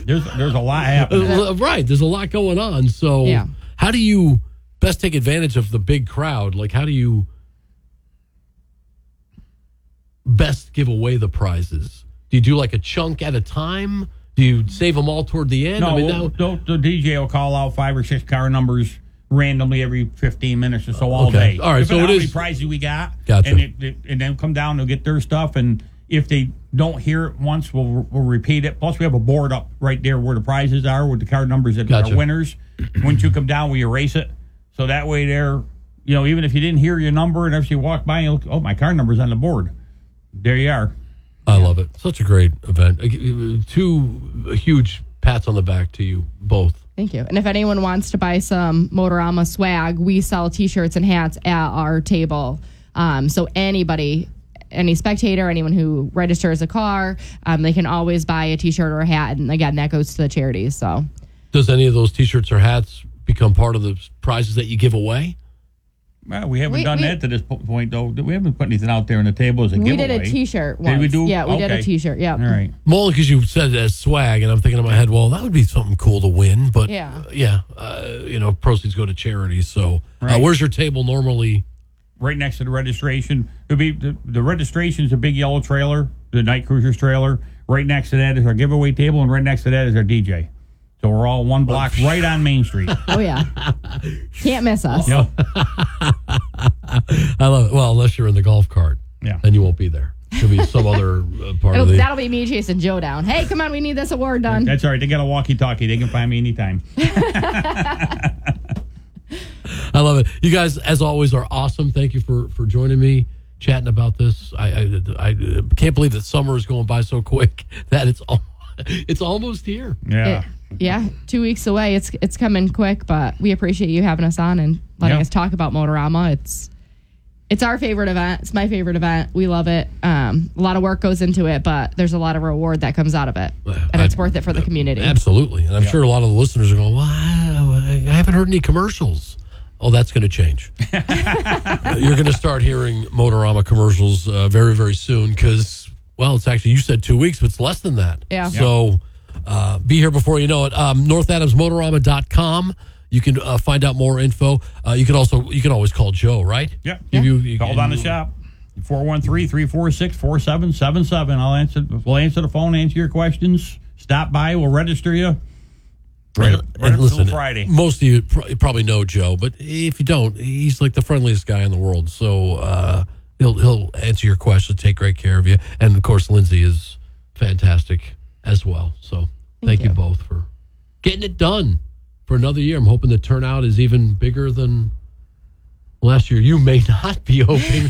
There's a lot happening. Right. There's a lot going on. So how do you best take advantage of the big crowd? Like, how do you best give away the prizes? Do you do like a chunk at a time? Do you save them all toward the end? No, the DJ will call out 5 or 6 car numbers randomly every 15 minutes or so all day. All right, so how it many is prizes we got. Gotcha. And then come down, they'll get their stuff, and if they don't hear it once, we'll repeat it. Plus, we have a board up right there where the prizes are with the card numbers that are winners. Once you come down, we erase it. So that way they're, even if you didn't hear your number and if you walk by and look, oh, my card number's on the board. There you are. I love it. Such a great event. 2 huge pats on the back to you both. Thank you. And if anyone wants to buy some Motorama swag, we sell T-shirts and hats at our table. So anybody, any spectator, anyone who registers a car, they can always buy a T-shirt or a hat. And again, that goes to the charities. So, does any of those T-shirts or hats become part of the prizes that you give away? Well, we haven't done that to this point, though. We haven't put anything out there on the table as a giveaway. We did a T-shirt once. Did we do? Yeah, we did a T-shirt. Yeah. All right. Well, because you said it as swag, and I'm thinking in my head, well, that would be something cool to win. But proceeds go to charity. So, where's your table normally? Right next to the registration. It'll be the registration is a big yellow trailer, the Night Cruisers trailer. Right next to that is our giveaway table, and right next to that is our DJ. So we're all one block right on Main Street. Oh, yeah. Can't miss us. Yep. I love it. Well, unless you're in the golf cart. Yeah. Then you won't be there. It'll be some other part of the... That'll be me chasing Joe down. Hey, come on, we need this award done. That's all right. They got a walkie-talkie. They can find me anytime. I love it. You guys, as always, are awesome. Thank you for joining me, chatting about this. I can't believe that summer is going by so quick that it's almost here. Yeah. 2 weeks away. It's coming quick, but we appreciate you having us on and letting us talk about Motorama. It's our favorite event. It's my favorite event. We love it. A lot of work goes into it, but there's a lot of reward that comes out of it, and it's worth it for the community. Absolutely, and I'm sure a lot of the listeners are going, "Well, I haven't heard any commercials." Oh, that's going to change. You're going to start hearing Motorama commercials very, very soon because, well, it's actually, you said 2 weeks, but it's less than that. Yeah. So be here before you know it. NorthAdamsMotorama.com. You can find out more info. You can always call Joe, right? Yeah. You call down the shop. 413-346-4777. We'll answer the phone, answer your questions. Stop by. We'll register you. Right listen, Friday. Most of you probably know Joe, but if you don't, he's like the friendliest guy in the world. So he'll answer your questions, take great care of you, and of course, Lindsay is fantastic as well. So thank you both for getting it done for another year. I'm hoping the turnout is even bigger than last year. You may not be hoping.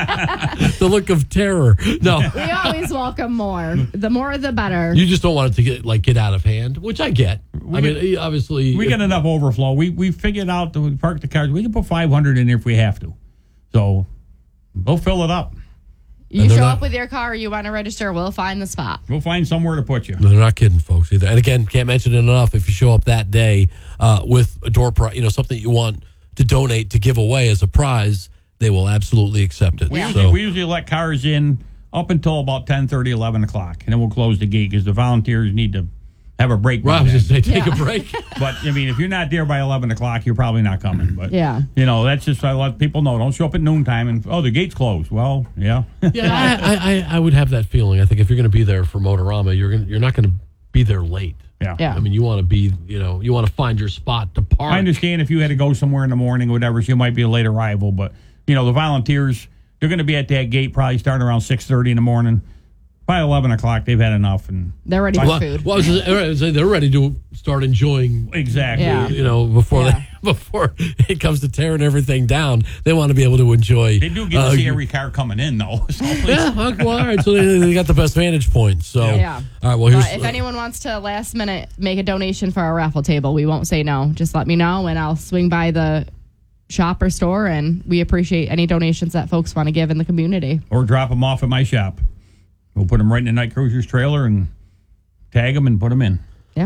The look of terror. No. We always welcome more. The more, the better. You just don't want it to get out of hand, which I get. Obviously. We got enough overflow. We figured out that we park the cars. We can put 500 in there if we have to. So we'll fill it up. You show up with your car, you want to register, we'll find the spot. We'll find somewhere to put you. No, they're not kidding, folks, either. And again, can't mention it enough. If you show up that day with a door prize, something you want to donate to give away as a prize, they will absolutely accept it. We usually let cars in up until about 10:30, 11 o'clock, and then we'll close the gate because the volunteers need to have a break. Right, I was just saying, take a break. But, if you're not there by 11 o'clock, you're probably not coming. But, that's just, I let people know. Don't show up at noontime and, the gate's closed. Well, yeah. Yeah, I would have that feeling. I think if you're going to be there for Motorama, you're not going to be there late. Yeah. I mean, you want to be, you want to find your spot to park. I understand if you had to go somewhere in the morning or whatever, so you might be a late arrival. But, the volunteers, they're going to be at that gate probably starting around 6:30 in the morning. By 11 o'clock, they've had enough. And they're ready for food. Well, they're ready to start enjoying. Exactly. Yeah. Before it comes to tearing everything down, they want to be able to enjoy. They do get to see every car coming in, though. So all right. So they got the best vantage point. So, all right. Well, if anyone wants to last minute make a donation for our raffle table, we won't say no. Just let me know, and I'll swing by the shop or store, and we appreciate any donations that folks want to give in the community. Or drop them off at my shop. We'll put them right in the Night Cruisers trailer and tag them and put them in. Yeah.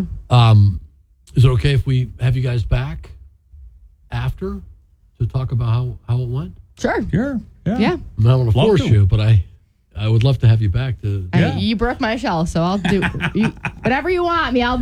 Is it okay if we have you guys back after to talk about how it went? Sure. Yeah. I'm not going to force you, but I would love to have you back. You broke my shell, so I'll do whatever you want me. I'll be